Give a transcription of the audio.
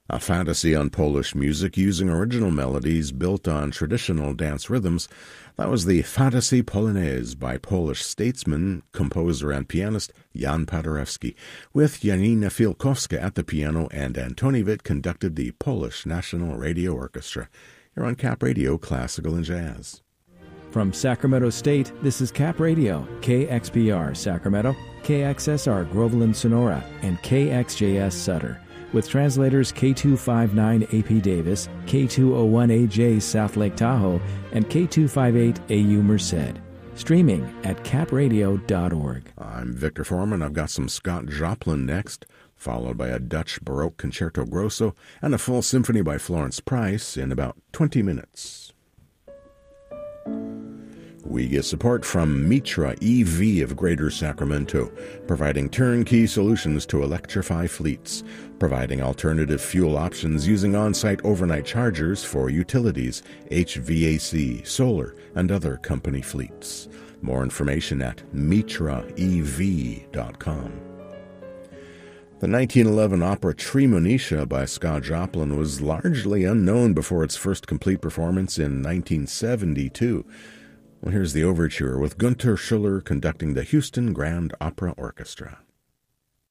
A fantasy on Polish music using original melodies built on traditional dance rhythms. That was the Fantasy Polonaise by Polish statesman, composer, and pianist Jan Paderewski, with Janina Fielkowska at the piano, and Antoni Witt conducted the Polish National Radio Orchestra. You're on Cap Radio, Classical and Jazz. From Sacramento State, this is Cap Radio, KXPR Sacramento, KXSR Groveland Sonora, and KXJS Sutter, with translators K259 AP Davis, K201AJ South Lake Tahoe, and K258 AU Merced. Streaming at capradio.org. I'm Victor Foreman. I've got some Scott Joplin next, followed by a Dutch Baroque Concerto Grosso and a full symphony by Florence Price in about 20 minutes. We get support from Mitra EV of Greater Sacramento, providing turnkey solutions to electrify fleets, providing alternative fuel options using on-site overnight chargers for utilities, HVAC, solar, and other company fleets. More information at mitraev.com. The 1911 opera Tremonisha by Scott Joplin was largely unknown before its first complete performance in 1972. Well, here's the overture with Gunther Schuller conducting the Houston Grand Opera Orchestra.